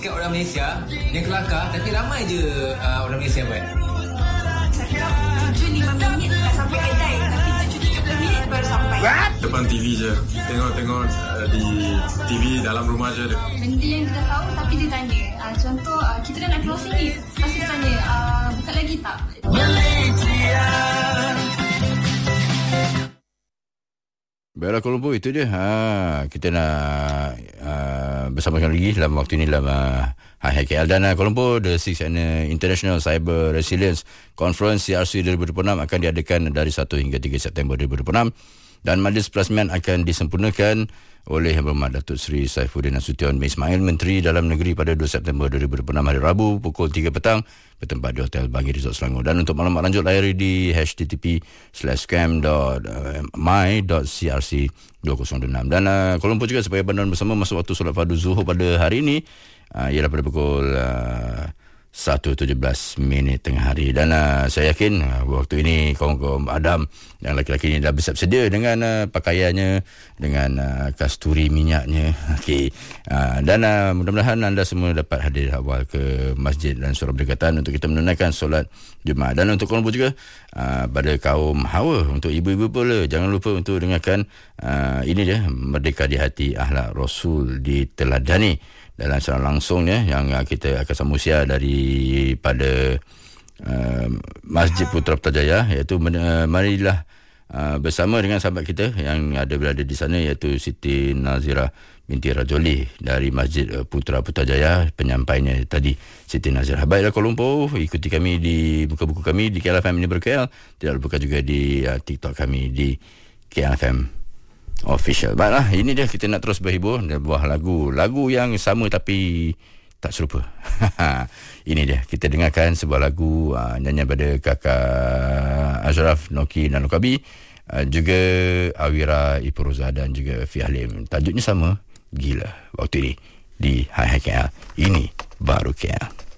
Orang Malaysia dia kelakar, tapi ramai je orang Malaysia buat. Saya kira 7-5 minit dah sampai kedai, tapi 7-30 minit baru sampai. Depan TV je, tengok di TV dalam rumah je. Benda yang kita tahu tapi dia tanya. Contoh kita dah nak keluar sini, pasti dia tanya buka lagi tak? Baiklah Kuala Lumpur, itu dia. Kita nak bersama-sama lagi dalam waktu ini dalam Hai KL. Dan Kuala Lumpur, the 6th International Cyber Resilience Conference CRC 2026 akan diadakan dari 1 hingga 3 September 2026. Dan majlis pelasmian akan disempurnakan oleh Yang Berhormat Datuk Seri Saifuddin Nasution bin Ismail, Menteri Dalam Negeri pada 2 September 2026 hari Rabu pukul 3 petang bertempat di Hotel Bangi Resort Selangor. Dan untuk maklumat lanjut layari di http://scam.my.crc206. Dan Kuala Lumpur juga supaya bantuan bersama masuk waktu solat fardu Zuhur pada hari ini ialah pada pukul 1.17 tengah hari. Dan saya yakin waktu ini kaum-kaum Adam yang lelaki-lelaki ini dah bersiap sedia dengan pakaiannya, dengan kasturi minyaknya. Okey. Dan mudah-mudahan anda semua dapat hadir awal ke masjid dan surau berdekatan untuk kita menunaikan solat Jumaat. Dan untuk Kuala Lumpur juga pada kaum Hawa, untuk ibu-ibu pula jangan lupa untuk dengarkan ini dia, Merdeka di Hati Akhlak Rasul diteladani dalam secara langsungnya yang kita akan sambung siar daripada Masjid Putra Putrajaya, iaitu marilah bersama dengan sahabat kita yang ada berada di sana, iaitu Siti Nazira binti Rajoli dari Masjid Putra Putrajaya. Penyampainya tadi Siti Nazira. Baiklah Kuala Lumpur, ikuti kami di muka buku kami di KLFM ini berKL. Tidak lupa juga di TikTok kami di KLFM Official. Baiklah, ini dia, kita nak terus berhibur dengan buah lagu yang sama tapi tak serupa. Ini dia, kita dengarkan sebuah lagu nyanyian pada kakak Ashraf Noki dan Lokabi, juga Awira Ipuroza dan juga Fi Halim. Tajuknya sama, Gila. Waktu ini di Hai KL. Ini baru KL.